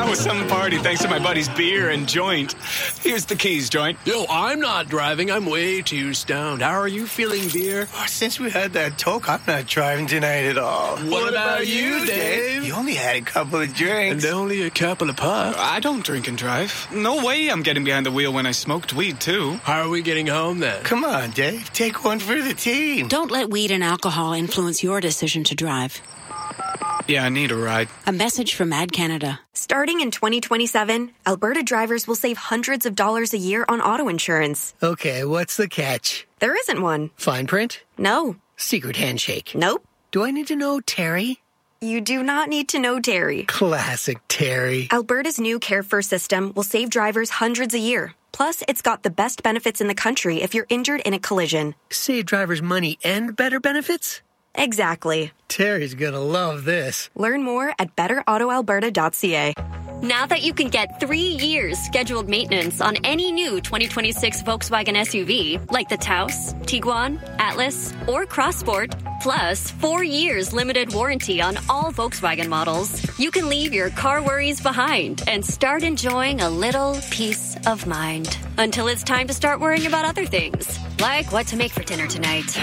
That was some party thanks to my buddy's beer and joint. Here's the keys, joint. Yo, I'm not driving. I'm way too stoned. How are you feeling, beer? Oh, since we had that talk, I'm not driving tonight at all. What about you, Dave? You only had a couple of drinks. And only a couple of puffs. I don't drink and drive. No way I'm getting behind the wheel when I smoked weed, too. How are we getting home, then? Come on, Dave. Take one for the team. Don't let weed and alcohol influence your decision to drive. Yeah, I need a ride. A message from Ad Canada. Starting in 2027, Alberta drivers will save hundreds of dollars a year on auto insurance. Okay, what's the catch? There isn't one. Fine print? No. Secret handshake? Nope. Do I need to know Terry? You do not need to know Terry. Classic Terry. Alberta's new Care First system will save drivers hundreds a year. Plus, it's got the best benefits in the country if you're injured in a collision. Save drivers money and better benefits? Exactly. Terry's gonna love this. Learn more at betterautoalberta.ca. Now that you can get 3 years scheduled maintenance on any new 2026 Volkswagen SUV, like the Taos, Tiguan, Atlas, or Crossport, plus 4 years limited warranty on all Volkswagen models, you can leave your car worries behind and start enjoying a little peace of mind. Until it's time to start worrying about other things, like what to make for dinner tonight.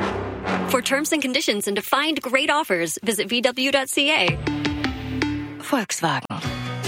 For terms and conditions and to find great offers, visit VW.ca. Volkswagen.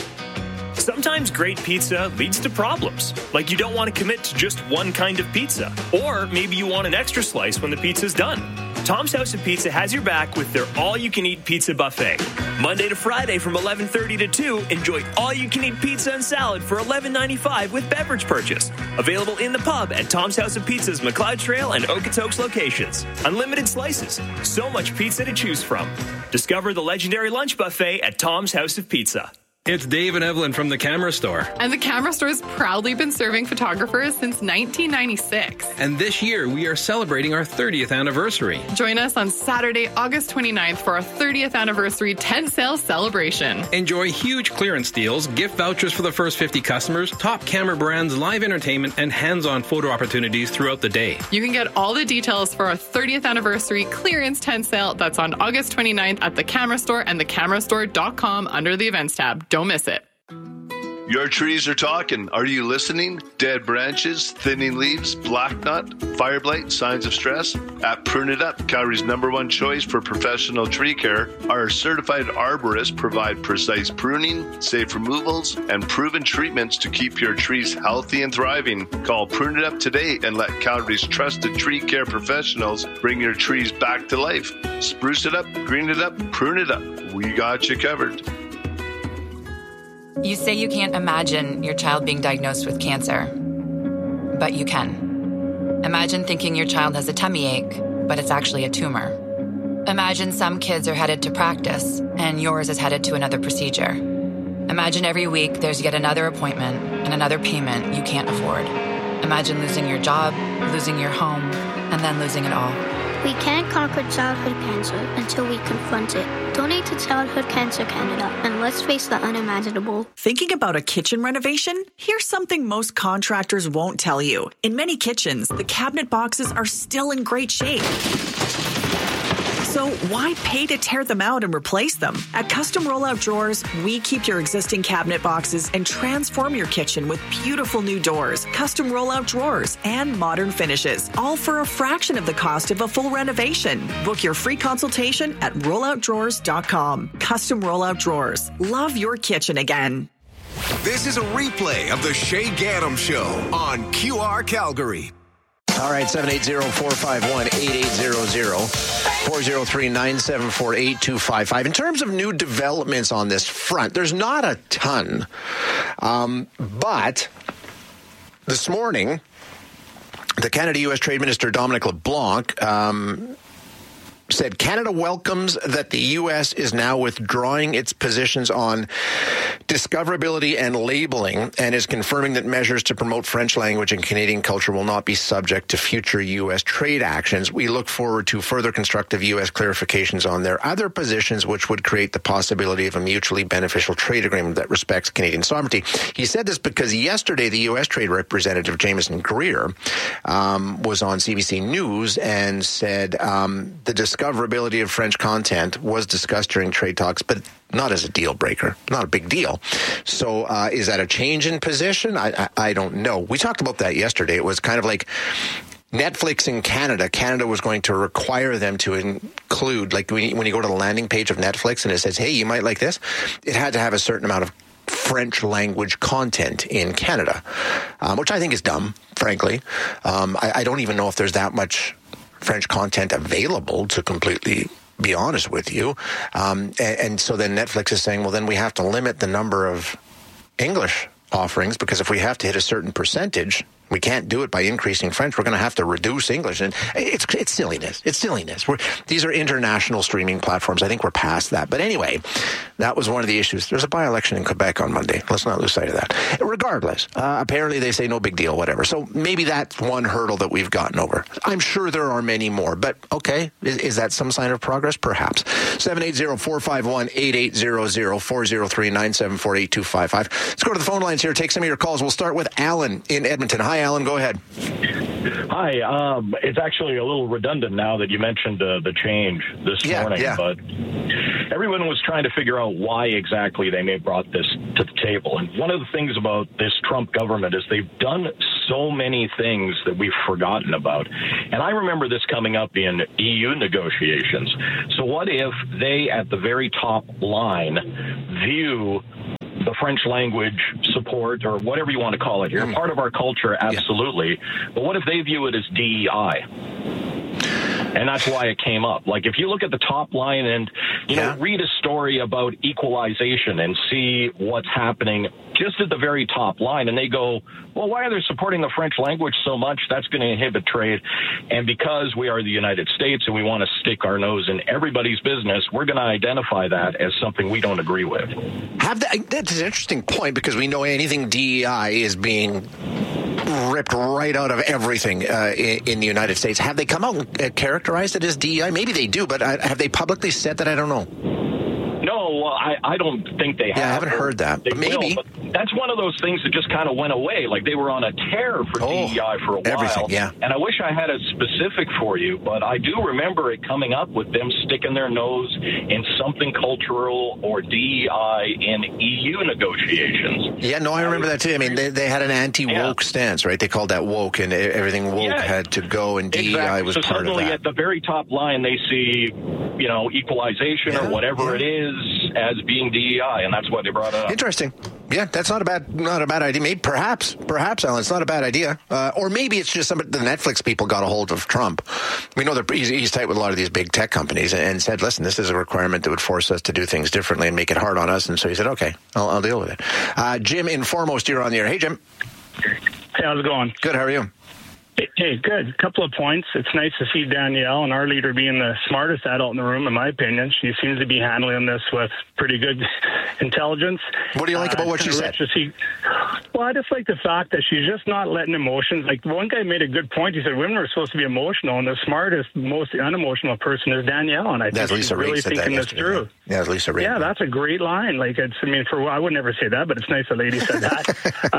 Sometimes great pizza leads to problems, like you don't want to commit to just one kind of pizza, or maybe you want an extra slice when the pizza's done. Tom's House of Pizza has your back with their all-you-can-eat pizza buffet. Monday to Friday from 11:30 to 2, enjoy all-you-can-eat pizza and salad for $11.95 with beverage purchase. Available in the pub at Tom's House of Pizza's McLeod Trail and Okotoks locations. Unlimited slices. So much pizza to choose from. Discover the legendary lunch buffet at Tom's House of Pizza. It's Dave and Evelyn from the Camera Store. And the Camera Store has proudly been serving photographers since 1996. And this year, we are celebrating our 30th anniversary. Join us on Saturday, August 29th for our 30th anniversary tent sale celebration. Enjoy huge clearance deals, gift vouchers for the first 50 customers, top camera brands, live entertainment, and hands-on photo opportunities throughout the day. You can get all the details for our 30th anniversary clearance tent sale that's on August 29th at the Camera Store and thecamerastore.com under the events tab. Don't miss it. Your trees are talking. Are you listening? Dead branches, thinning leaves, black knot, fire blight, signs of stress? At Prune It Up, Calgary's #1 choice for professional tree care, our certified arborists provide precise pruning, safe removals, and proven treatments to keep your trees healthy and thriving. Call Prune It Up today and let Calgary's trusted tree care professionals bring your trees back to life. Spruce it up, green it up, prune it up. We got you covered. You say you can't imagine your child being diagnosed with cancer, but you can. Imagine thinking your child has a tummy ache, but it's actually a tumor. Imagine some kids are headed to practice, and yours is headed to another procedure. Imagine every week there's yet another appointment and another payment you can't afford. Imagine losing your job, losing your home, and then losing it all. We can't conquer childhood cancer until we confront it. Donate to Childhood Cancer Canada, and let's face the unimaginable. Thinking about a kitchen renovation? Here's something most contractors won't tell you. In many kitchens, the cabinet boxes are still in great shape. So why pay to tear them out and replace them? At Custom Rollout Drawers, we keep your existing cabinet boxes and transform your kitchen with beautiful new doors, custom rollout drawers, and modern finishes, all for a fraction of the cost of a full renovation. Book your free consultation at rolloutdrawers.com. Custom Rollout Drawers. Love your kitchen again. This is a replay of the Shay Gaddam Show on QR Calgary. All right, 780-451-8800, 403-974-8255. In terms of new developments on this front, there's not a ton. But this morning, the Canada-U.S. Trade Minister Dominic LeBlanc said Canada welcomes that the U.S. is now withdrawing its positions on discoverability and labeling and is confirming that measures to promote French language and Canadian culture will not be subject to future U.S. trade actions. We look forward to further constructive U.S. clarifications on their other positions, which would create the possibility of a mutually beneficial trade agreement that respects Canadian sovereignty. He said this because yesterday the U.S. Trade Representative Jameson Greer was on CBC News and said the discussion discoverability of French content was discussed during trade talks, but not as a deal breaker, not a big deal. So is that a change in position? I don't know. We talked about that yesterday. It was kind of like Netflix in Canada was going to require them to include, like when you go to the landing page of Netflix and it says, hey, you might like this, it had to have a certain amount of French language content in Canada, which I think is dumb, frankly. I don't even know if there's that much French content available, to completely be honest with you. And so then Netflix is saying, well, then we have to limit the number of English offerings, because if we have to hit a certain percentage, we can't do it by increasing French. We're going to have to reduce English. And it's silliness. It's silliness. These are international streaming platforms. I think we're past that. But anyway, that was one of the issues. There's a by-election in Quebec on Monday. Let's not lose sight of that. Regardless, apparently they say no big deal, whatever. So maybe that's one hurdle that we've gotten over. I'm sure there are many more. But, okay, is that some sign of progress? Perhaps. 780-451-8800, 403-974-8255. Let's go to the phone lines here. Take some of your calls. We'll start with Alan in Edmonton. Hi, Alan, go ahead. Hi. It's actually a little redundant now that you mentioned the change this morning, but everyone was trying to figure out why exactly they may have brought this to the table. And one of the things about this Trump government is they've done so many things that we've forgotten about. And I remember this coming up in EU negotiations. So what if they, at the very top line, view the French language support, or whatever you want to call it here, part of our culture, absolutely. But what if they view it as DEI? And that's why it came up. Like, if you look at the top line and, read a story about equalization and see what's happening just at the very top line, and they go, well, why are they supporting the French language so much? That's going to inhibit trade. And because we are the United States and we want to stick our nose in everybody's business, we're going to identify that as something we don't agree with. That's an interesting point, because we know anything DEI is being ripped right out of everything in the United States. Have they come out and characterized it as DEI? Maybe they do, but have they publicly said that? I don't know. No, I don't think they have. Yeah, I haven't heard that, but maybe. But that's one of those things that just kind of went away. Like, they were on a tear for DEI for a while. Everything, yeah. And I wish I had a specific for you, but I do remember it coming up with them sticking their nose in something cultural or DEI in EU negotiations. Yeah, no, I remember that too. I mean, they had an anti-woke stance, right? They called that woke, and everything woke had to go, and DEI was part of that. So suddenly at the very top line, they see, equalization or whatever it is as being DEI, and that's why they brought it up. Interesting. Yeah, that's not a bad idea. Maybe, perhaps, Alan, it's not a bad idea. Or maybe it's just the Netflix people got a hold of Trump. We know that he's tight with a lot of these big tech companies and said, listen, this is a requirement that would force us to do things differently and make it hard on us. And so he said, okay, I'll deal with it. Jim, in Foremost, you're on the air. Hey, Jim. Hey, how's it going? Good, how are you? Hey, good. A couple of points. It's nice to see Danielle and our leader being the smartest adult in the room, in my opinion. She seems to be handling this with pretty good intelligence. What do you like about what she said? Well, I just like the fact that she's just not letting emotions. Like, one guy made a good point. He said women are supposed to be emotional, and the smartest, most unemotional person is Danielle. And I think she's really thinking this through. Yeah, that's Lisa Reed. Yeah, that's a great line. Like, I would never say that, but it's nice a lady said that.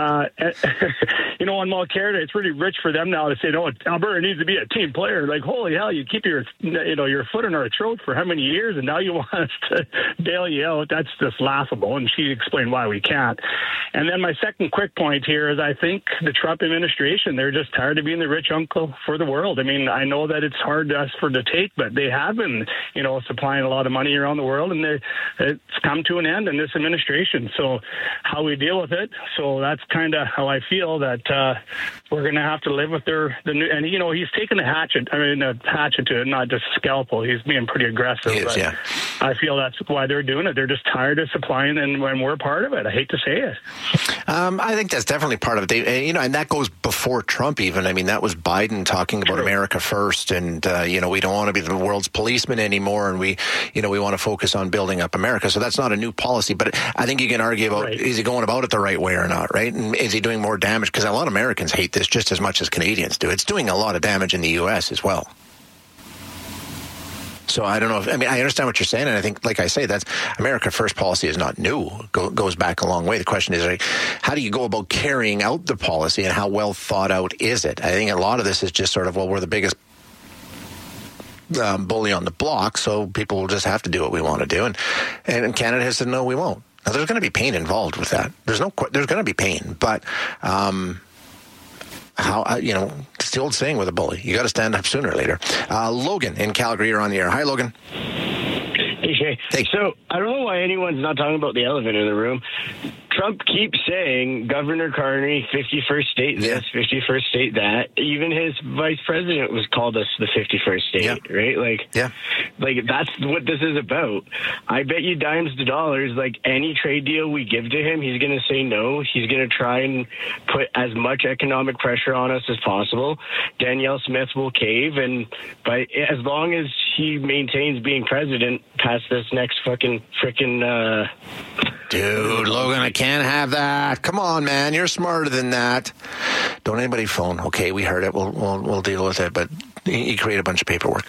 On Mulcair, it's really rich for them now to say, no, Alberta needs to be a team player. Like, holy hell, you keep your foot in our throat for how many years, and now you want us to bail you out. That's just laughable. And she explained why we can't. And then my second quick point here is I think the Trump administration, they're just tired of being the rich uncle for the world. I mean, I know that it's hard to take, but they have been, supplying a lot of money around the world, and it's come to an end in this administration. So how we deal with it. So that's kind of how I feel that we're going to have to live with the new, and he's taking a hatchet to it, not just a scalpel. He's being pretty aggressive. Yeah. I feel that's why they're doing it. They're just tired of supplying, and when we're part of it, I hate to say it. I think that's definitely part of it. And that goes before Trump even. I mean, that was Biden talking about America first, and we don't want to be the world's policeman anymore, and we want to focus on building up America. So that's not a new policy, but I think you can argue about is he going about it the right way or not, right? And is he doing more damage? Because a lot of Americans hate this just as much as Canadians do. It's doing a lot of damage in the U.S. as well. So I don't know. I understand what you're saying, and I think, like I say, that's America First policy is not new. Goes back a long way. The question is, how do you go about carrying out the policy, and how well thought out is it? I think a lot of this is just sort of, well, we're the biggest bully on the block, so people will just have to do what we want to do. And Canada has said, no, we won't. Now, there's going to be pain involved with that. There's going to be pain, but it's the old saying with a bully. You got to stand up sooner or later. Logan in Calgary, you're on the air. Hi, Logan. Hey, Shay. Hey. So I don't know why anyone's not talking about the elephant in the room. Trump keeps saying Governor Carney, 51st state this, 51st state that. Even his vice president was called us the 51st state, right? Like that's what this is about. I bet you dimes to dollars, like any trade deal we give to him, he's going to say no. He's going to try and put as much economic pressure on us as possible. Danielle Smith will cave, and as long as he maintains being president past this next fucking frickin' Dude, Logan, I can't have that. Come on, man. You're smarter than that. Don't anybody phone. Okay, we heard it. We'll deal with it. But you create a bunch of paperwork.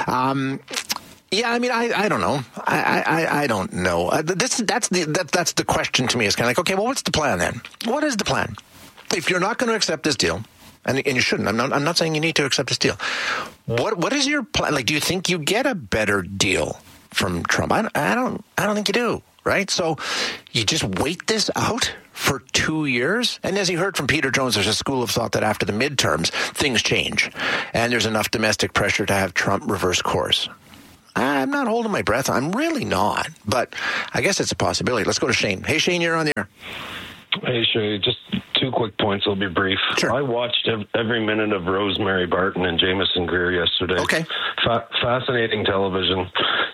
Yeah, I mean, I don't know. I don't know. That's the question to me. It's kind of like, okay, well, what's the plan then? What is the plan? If you're not going to accept this deal, and you shouldn't. I'm not saying you need to accept this deal. What is your plan? Like, do you think you get a better deal from Trump? I don't think you do. Right? So you just wait this out for 2 years? And as you heard from Peter Jones, there's a school of thought that after the midterms, things change. And there's enough domestic pressure to have Trump reverse course. I'm not holding my breath. I'm really not. But I guess it's a possibility. Let's go to Shane. Hey, Shane, you're on the air. Hey, Shay, just 2 quick points. I'll be brief. Sure. I watched every minute of Rosemary Barton and Jameson Greer yesterday. Okay. Fascinating television.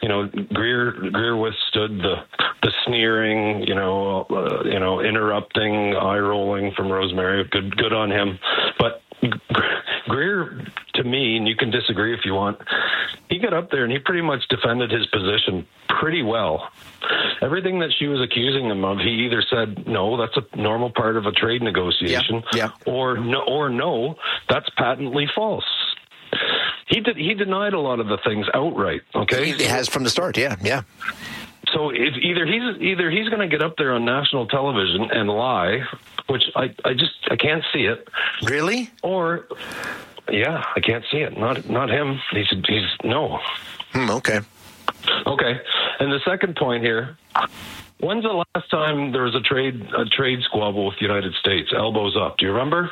Greer withstood the sneering, interrupting, eye-rolling from Rosemary. Good on him. But Greer, to me, and you can disagree if you want, he got up there and he pretty much defended his position pretty well. Everything that she was accusing him of, he either said, no, that's a normal part of a trade negotiation, or no, that's patently false. He denied a lot of the things outright, okay? He has from the start, yeah. So if either he's going to get up there on national television and lie, which I can't see it. Really? Or, yeah, I can't see it. Not him. He's no. Okay. Okay. And the second point here, when's the last time there was a trade squabble with the United States? Elbows up. Do you remember?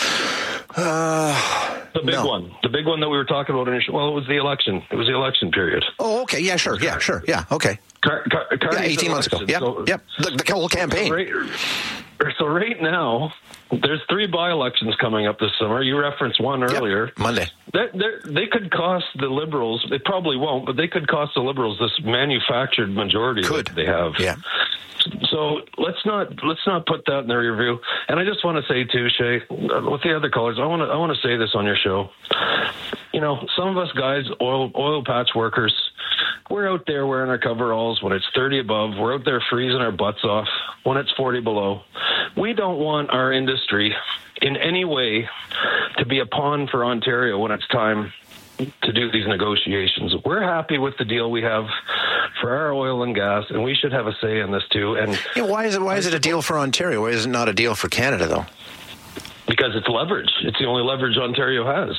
The big one that we were talking about initially. Well, it was the election. It was the election period. Oh, okay. Yeah, sure. Yeah, okay. 18 months ago. Yep. The whole campaign. So right now, there's 3 by-elections coming up this summer. You referenced one earlier. Monday. They could cost the Liberals. They probably won't, but they could cost the Liberals this manufactured majority that they have. Yeah. So let's not put that in the rear view. And I just want to say too, Shay, with the other callers, I want to say this on your show. Some of us guys, oil patch workers, we're out there wearing our coveralls when it's 30 above. We're out there freezing our butts off when it's 40 below. We don't want our industry in any way to be a pawn for Ontario when it's time to do these negotiations. We're happy with the deal we have for our oil and gas, and we should have a say in this too. And why is it a deal for Ontario? Why is it not a deal for Canada, though? Because it's leverage. It's the only leverage Ontario has.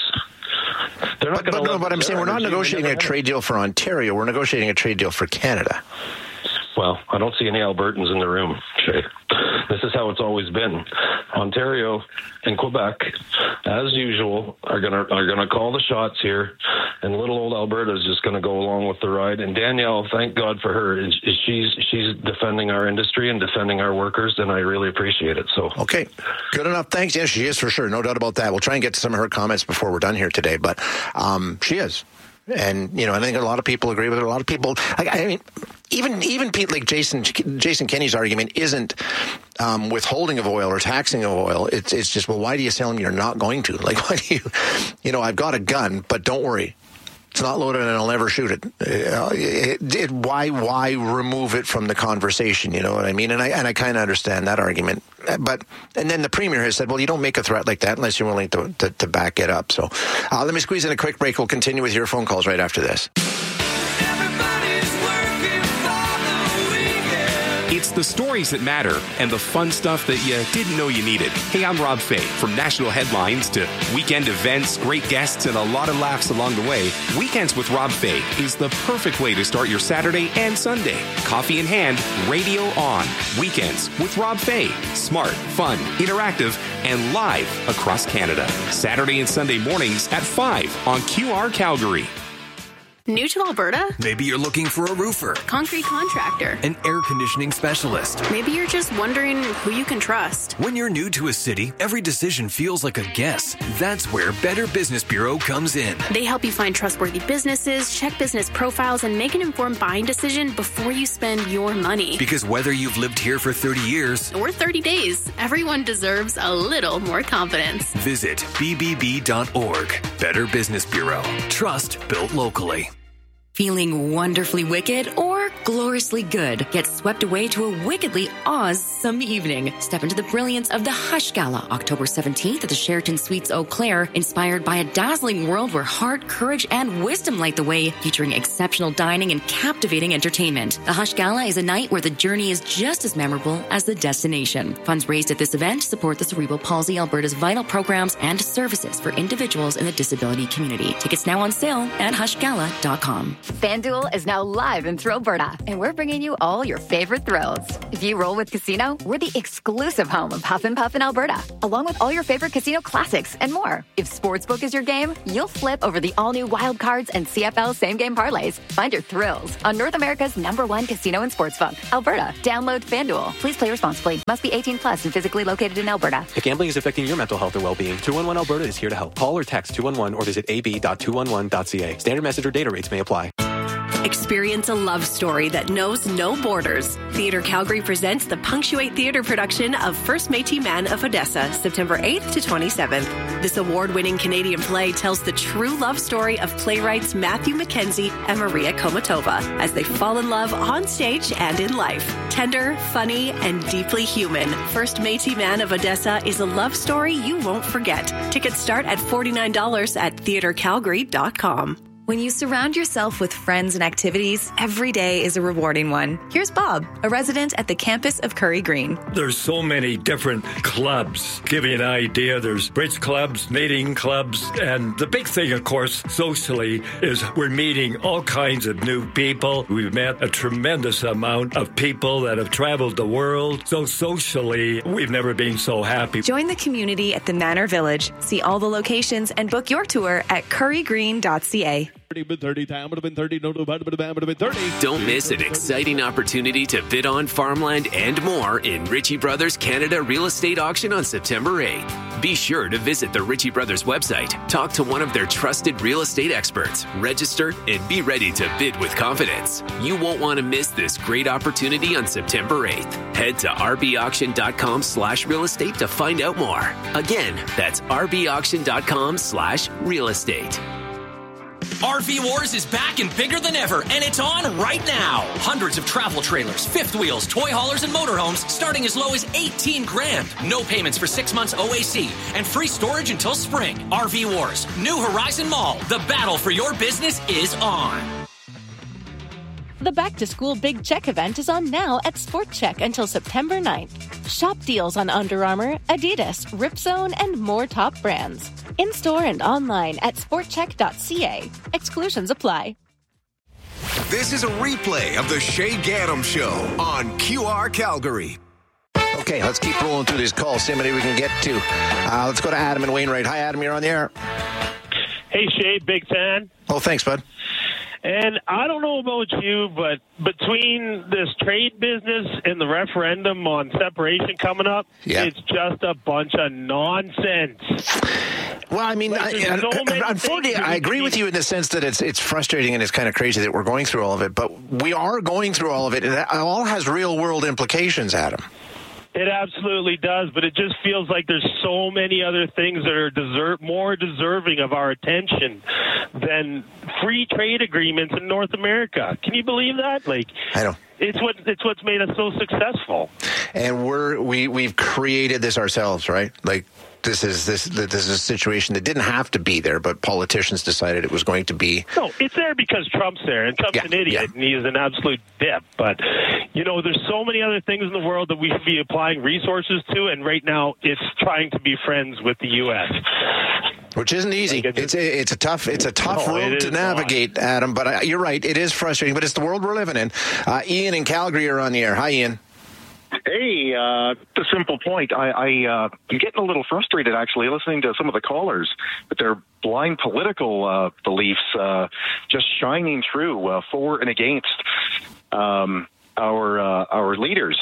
But I'm saying we're not negotiating a trade deal for Ontario. We're negotiating a trade deal for Canada. Well, I don't see any Albertans in the room, Shay. This is how it's always been. Ontario and Quebec, as usual, are gonna call the shots here, and little old Alberta is just going to go along with the ride. And Danielle, thank God for her, she's defending our industry and defending our workers, and I really appreciate it. So okay, good enough. Thanks. Yes, she is for sure, no doubt about that. We'll try and get to some of her comments before we're done here today, but she is. And, I think a lot of people agree with her. A lot of people, even Pete, like Jason Kenney's argument isn't withholding of oil or taxing of oil. It's just, well, why do you tell them you're not going to? Like, why do you, I've got a gun, but don't worry. It's not loaded and I'll never shoot it. Why remove it from the conversation? You know what I mean? And I kind of understand that argument. And then the Premier has said, well, you don't make a threat like that unless you're willing to back it up. So let me squeeze in a quick break. We'll continue with your phone calls right after this. It's the stories that matter, and the fun stuff that you didn't know you needed. Hey, I'm Rob Fay. From national headlines to weekend events, great guests, and a lot of laughs along the way, Weekends with Rob Fay is the perfect way to start your Saturday and Sunday. Coffee in hand, radio on. Weekends with Rob Fay. Smart, fun, interactive, and live across Canada. Saturday and Sunday mornings at 5 on QR Calgary. New to Alberta? Maybe you're looking for a roofer, Concrete contractor, an air conditioning specialist. Maybe you're just wondering who you can trust. When you're new to a city, every decision feels like a guess. That's where Better Business Bureau comes in. They help you find trustworthy businesses, check business profiles, and make an informed buying decision before you spend your money. Because whether you've lived here for 30 years or 30 days, everyone deserves a little more confidence. Visit bbb.org. Better Business Bureau. Trust built locally. Feeling wonderfully wicked or gloriously good? Get swept away to a wickedly awesome evening. Step into the brilliance of the Hush Gala, October 17th at the Sheraton Suites Eau Claire, inspired by a dazzling world where heart, courage, and wisdom light the way, featuring exceptional dining and captivating entertainment. The Hush Gala is a night where the journey is just as memorable as the destination. Funds raised at this event support the Cerebral Palsy Alberta's vital programs and services for individuals in the disability community. Tickets now on sale at hushgala.com. FanDuel is now live in Thrillberta, and we're bringing you all your favorite thrills. If you roll with Casino, we're the exclusive home of Huff and Puff in Alberta, along with all your favorite casino classics and more. If Sportsbook is your game, you'll flip over the all-new Wild Cards and CFL same-game parlays. Find your thrills on North America's #1 casino and sportsbook, Alberta. Download FanDuel. Please play responsibly. Must be 18 plus and physically located in Alberta. If gambling is affecting your mental health or well-being, 211 Alberta is here to help. Call or text 211 or visit ab.211.ca. Standard message or data rates may apply. Experience a love story that knows no borders. Theatre Calgary presents the Punctuate Theatre production of First Métis Man of Odessa, September 8th to 27th. This award-winning Canadian play tells the true love story of playwrights Matthew Mackenzie and Maria Komatova as they fall in love on stage and in life. Tender, funny, and deeply human, First Métis Man of Odessa is a love story you won't forget. Tickets start at $49 at theatrecalgary.com. When you surround yourself with friends and activities, every day is a rewarding one. Here's Bob, a resident at the campus of Curry Green. There's so many different clubs. Give you an idea, there's bridge clubs, knitting clubs, and the big thing, of course, socially, is we're meeting all kinds of new people. We've met a tremendous amount of people that have traveled the world. So socially, we've never been so happy. Join the community at the Manor Village. See all the locations and book your tour at currygreen.ca. Don't miss an exciting opportunity to bid on farmland and more in Ritchie Brothers Canada Real Estate Auction on September 8th. Be sure to visit the Ritchie Brothers website, talk to one of their trusted real estate experts, register, and be ready to bid with confidence. You won't want to miss this great opportunity on September 8th. Head to rbauction.com/real estate to find out more. Again, that's rbauction.com/real estate. RV Wars is back and bigger than ever, and it's on right now. Hundreds of travel trailers, fifth wheels, toy haulers, and motorhomes starting as low as $18,000. No payments for 6 months OAC, and free storage until spring. RV Wars, New Horizon Mall. The battle for your business is on. The Back to School Big Check event is on now at Sport Check until September 9th. Shop deals on Under Armour, Adidas, Ripzone, and more top brands. In-store and online at sportcheck.ca. Exclusions apply. This is a replay of the Shay Gaddam Show on QR Calgary. Okay, let's keep rolling through these calls. See how many we can get to. Let's go to Adam and Wainwright. Hi, Adam. You're on the air. Hey, Shay. Big fan. Oh, thanks, bud. And I don't know about you, but between this trade business and the referendum on separation coming up, it's just a bunch of nonsense. Well, I mean, unfortunately, I agree with you in the sense that it's frustrating and it's kind of crazy that we're going through all of it, but we are going through all of it, and it all has real-world implications, Adam. It absolutely does, but it just feels like there's so many other things that are more deserving of our attention than free trade agreements in North America. Can you believe that? I don't. it's what's made us so successful. And we've created this ourselves, right? Like this is a situation that didn't have to be there, but politicians decided it was going to be. No, it's there because Trump's there, and Trump's an idiot, and he is an absolute dip. But there's so many other things in the world that we should be applying resources to, and right now it's trying to be friends with the U.S. Which isn't easy. It's a tough road to navigate, Adam. But you're right, it is frustrating. But it's the world we're living in. Ian in Calgary are on the air. Hi, Ian. Hey, the simple point. I'm getting a little frustrated, actually, listening to some of the callers with their blind political beliefs just shining through for and against our leaders.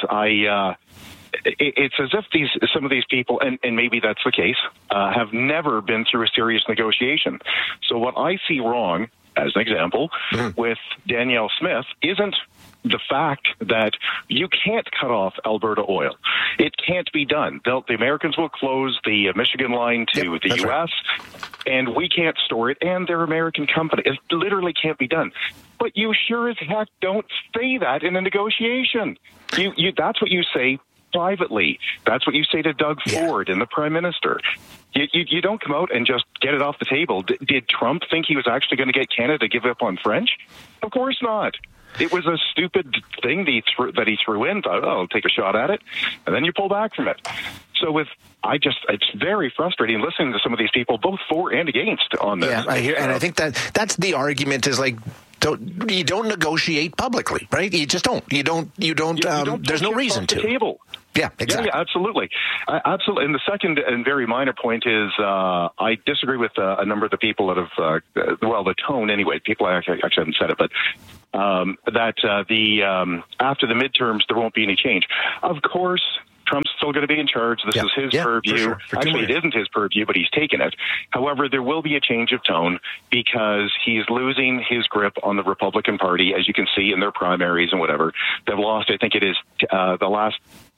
It's as if some of these people, and maybe that's the case, have never been through a serious negotiation. So what I see wrong, as an example, with Danielle Smith isn't the fact that you can't cut off Alberta oil. It can't be done. The Americans will close the Michigan line to the U.S., right, and we can't store it, and they're American company. It literally can't be done. But you sure as heck don't say that in a negotiation. That's what you say privately. That's what you say to Doug Ford and the Prime Minister. You don't come out and just get it off the table. Did Trump think he was actually going to get Canada to give up on French? Of course not. It was a stupid thing that he threw in. Thought, I'll take a shot at it, and then you pull back from it. So it's very frustrating listening to some of these people, both for and against, on this. Yeah, I hear, and I think that's the argument is like, you don't negotiate publicly, right? You just don't. You don't. There's no reason to. Table. Yeah, exactly. Yeah, absolutely. Absolutely. And the second and very minor point is I disagree with a number of the people that have, the tone anyway. People actually haven't said it, but that after the midterms, there won't be any change. Of course, Trump's still going to be in charge. This is his purview. For sure. Actually, it isn't his purview, but he's taken it. However, there will be a change of tone because he's losing his grip on the Republican Party, as you can see in their primaries and whatever. They've lost, I think it is the last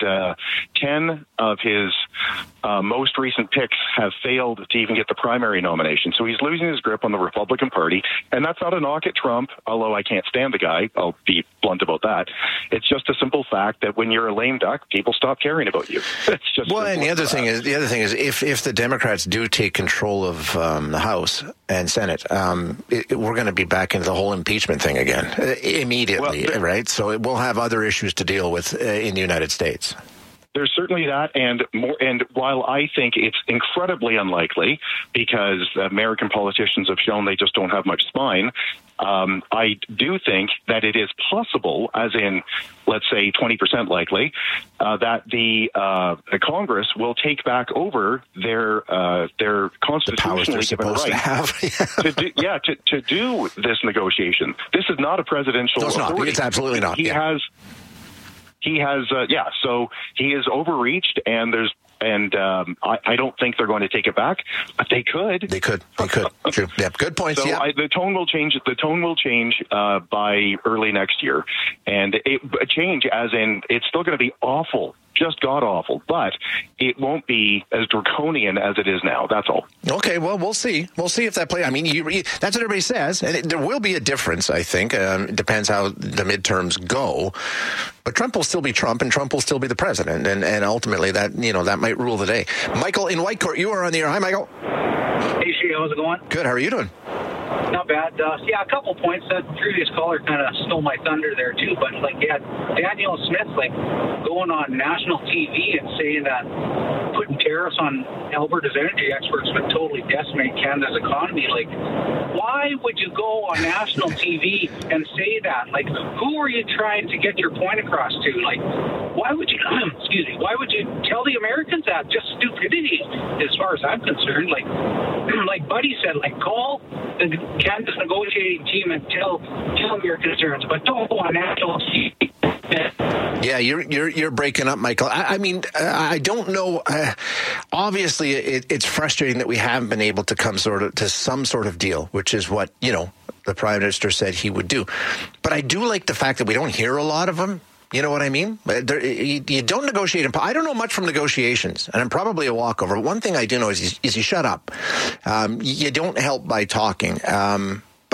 10 of his most recent picks have failed to even get the primary nomination. So he's losing his grip on the Republican Party. And that's not a knock at Trump, although I can't stand the guy. I'll be blunt about that. It's just a simple fact that when you're a lame duck, people stop caring about you. It's just and the other thing is if the Democrats do take control of the House and Senate, we're going to be back into the whole impeachment thing again immediately, right? So we'll have other issues to deal with in the United States. There's certainly that, and more. And while I think it's incredibly unlikely, because American politicians have shown they just don't have much spine, I do think that it is possible, as in, let's say, 20% likely, that the Congress will take back over their constitutionally given right to do this negotiation. This is not a presidential authority. Not. It's absolutely not. So he is overreached, and I don't think they're going to take it back, but they could. They could. True. Yeah, good points. So the tone will change. The tone will change by early next year, and a change as in it's still going to be awful. Just god-awful, but it won't be as draconian as it is now. That's all. Okay, well, we'll see. We'll see if that plays. I mean, that's what everybody says, and there will be a difference, I think. It depends how the midterms go. But Trump will still be Trump, and Trump will still be the president, and ultimately that might rule the day. Michael in Whitecourt, you are on the air. Hi, Michael. Hey, Shay, how's it going? Good. How are you doing? Not bad. A couple points. That previous caller kind of stole my thunder there, too. But, Danielle Smith, going on national TV and saying that putting tariffs on Alberta's energy exports would totally decimate Canada's economy. Why would you go on national TV and say that? Who are you trying to get your point across to? Why would you, why would you tell the Americans that? Just stupidity, as far as I'm concerned. Like Buddy said, call the Canada's negotiating team and tell them your concerns, but don't go on national TV. Yeah, you're breaking up, Michael. I mean, I don't know. Obviously, it's frustrating that we haven't been able to come to some sort of deal, which is what the Prime Minister said he would do. But I do like the fact that we don't hear a lot of them. You know what I mean? You don't negotiate. I don't know much from negotiations, and I'm probably a walkover. One thing I do know is you shut up. You don't help by talking. But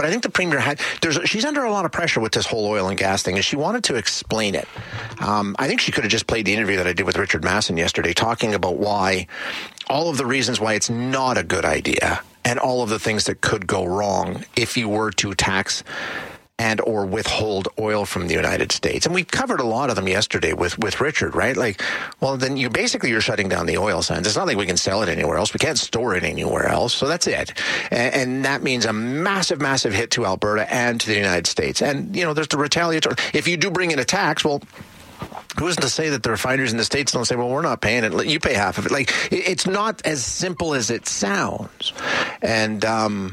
But I think the Premier she's under a lot of pressure with this whole oil and gas thing, and she wanted to explain it. I think she could have just played the interview that I did with Richard Masson yesterday, talking about all of the reasons why it's not a good idea, and all of the things that could go wrong if you were to tax and or withhold oil from the United States. And we covered a lot of them yesterday with Richard, right? Like, well, then you're shutting down the oil sands. It's not like we can sell it anywhere else. We can't store it anywhere else. So that's it. And that means a massive, massive hit to Alberta and to the United States. And, there's the retaliatory. If you do bring in a tax, well, who's to say that the refineries in the States don't say, well, we're not paying it. You pay half of it. Like, it's not as simple as it sounds. And,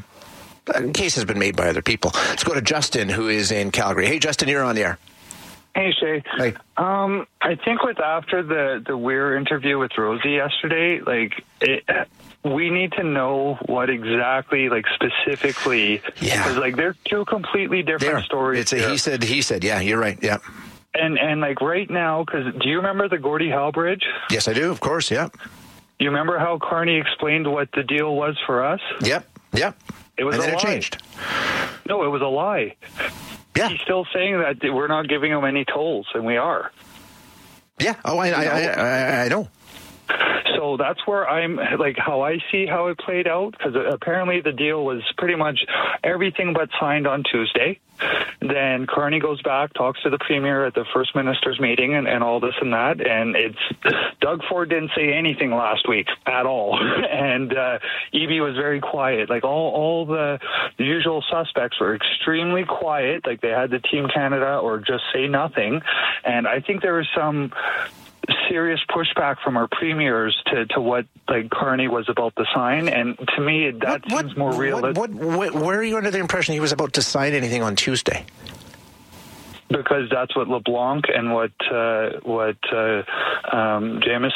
a case has been made by other people. Let's go to Justin, who is in Calgary. Hey, Justin, you're on the air. Hey, Shay. Hey. I think after the Weir interview with Rosie yesterday, we need to know what exactly, specifically, because they're two completely different stories. It's a he said. Yeah, you're right. Yeah. And right now, because do you remember the Gordie Howe Bridge? Yes, I do. Of course. Yeah. You remember how Carney explained what the deal was for us? Yep. It was and then a lie. It changed. No, it was a lie. Yeah. He's still saying that we're not giving him any tolls, and we are. Yeah. Oh, I know. So that's where I'm how I see how it played out, because apparently the deal was pretty much everything but signed on Tuesday. Then Carney goes back, talks to the Premier at the First Minister's meeting and all this and that. And Doug Ford didn't say anything last week at all. And Eby was very quiet. All the usual suspects were extremely quiet. They had the Team Canada or just say nothing. And I think there was some serious pushback from our premiers to what Carney was about to sign, and to me that seems more realistic. Where are you under the impression he was about to sign anything on Tuesday? Because that's what LeBlanc and what Jameson